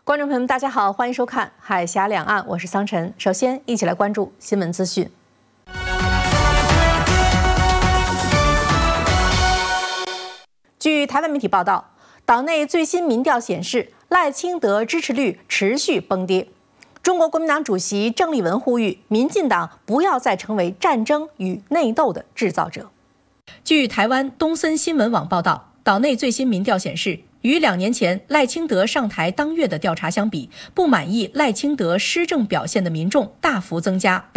观众朋友们，大家好，欢迎收看《海峡两岸》，我是桑晨。首先，一起来关注新闻资讯。据台湾媒体报道，党内最新民调显示，赖清德支持率持续崩跌。中国国民党主席郑丽文呼吁民进党不要再成为战争与内斗的制造者。据台湾东森新闻网报道，党内最新民调显示，与2年前赖清德上台当月的调查相比，不满意赖清德施政表现的民众大幅增加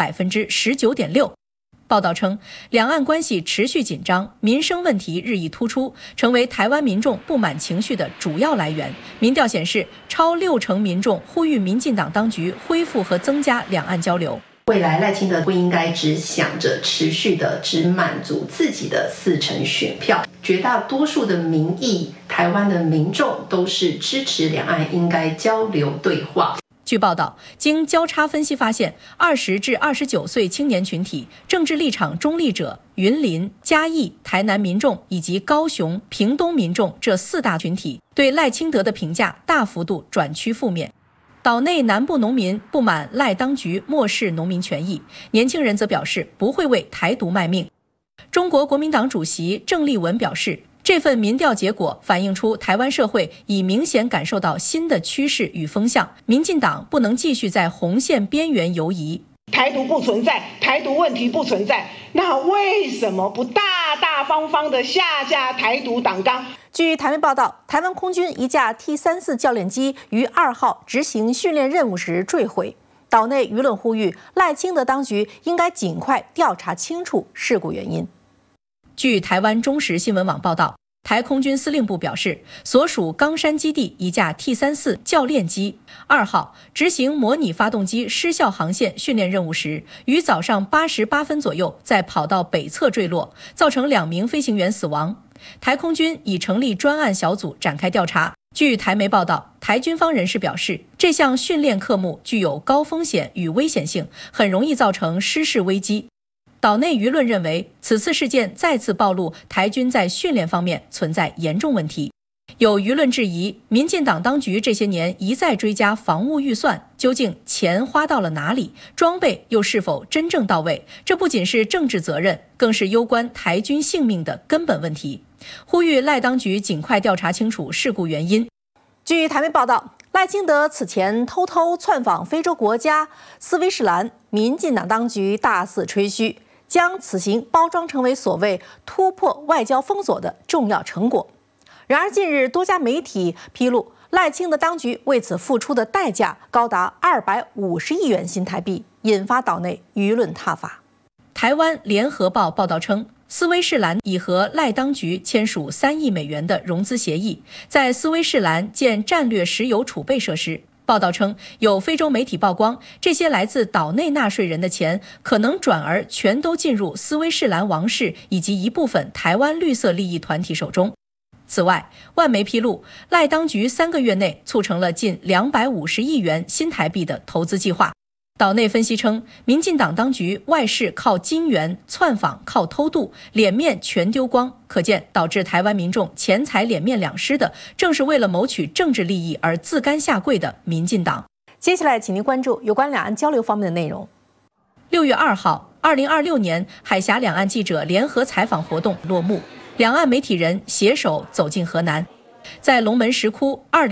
19.6%。报道称，两岸关系持续紧张，民生问题日益突出，成为台湾民众不满情绪的主要来源。民调显示，超60%民众呼吁民进党当局恢复和增加两岸交流。 未来赖清德不应该只想着持续的只满足自己的40%选票，绝大多数的民意，台湾的民众都是支持两岸应该交流对话。 据报道，经交叉分析发现，20至29岁青年群体、政治立场中立者、云林、嘉义、台南民众以及高雄、屏东民众这4大群体对赖清德的评价大幅度转趋负面。岛内南部农民不满赖当局漠视农民权益，年轻人则表示不会为台独卖命。中国国民党主席郑丽文表示，这份民调结果反映出台湾社会已明显感受到新的趋势与风向，民进党不能继续在红线边缘游移。 台独不存在，台独问题不存在，那为什么不大方的下台独党纲？ 据台媒报道，台湾空军一架 T-34教练机于2号执行训练任务时坠毁。岛内舆论呼吁赖清德当局应该尽快调查清楚事故原因。据台湾中时新闻网报道，台空军司令部表示，所属冈山基地一架 T-34教练机2号执行模拟发动机失效航线训练任务时，于早上8时8分左右在跑道北侧坠落，造成2名飞行员死亡。台空军已成立专案小组展开调查。据台媒报道，台军方人士表示，这项训练科目具有高风险与危险性，很容易造成失事危机。岛内舆论认为，此次事件再次暴露台军在训练方面存在严重问题。有舆论质疑，民进党当局这些年一再追加防务预算，究竟钱花到了哪里？装备又是否真正到位？这不仅是政治责任，更是攸关台军性命的根本问题。呼吁赖当局尽快调查清楚事故原因。据台媒报道，赖清德此前偷窜访非洲国家斯威士兰，民进党当局大肆吹嘘，将此行包装成为所谓突破外交封锁的重要成果。然而，近日多家媒体披露，赖清德当局为此付出的代价高达250亿元新台币，引发岛内舆论挞伐。台湾联合报报道称，斯威士兰已和赖当局签署3亿美元的融资协议，在斯威士兰建战略石油储备设施。报道称，有非洲媒体曝光，这些来自岛内纳税人的钱可能转而全都进入斯威士兰王室以及一部分台湾绿色利益团体手中。此外，外媒披露，赖当局3个月内促成了近250亿元新台币的投资计划。岛内分析称，民进党当局外事靠金援，窜访靠偷渡，脸面全丢光，可见导致台湾民众钱财脸面两失的，正是为了谋取政治利益而自甘下跪的民进党。接下来，请您关注有关两岸交流方面的内容。6月2号，2026年海峡两岸记者联合采访活动落幕，两岸媒体人携手走进河南，在龙门石窟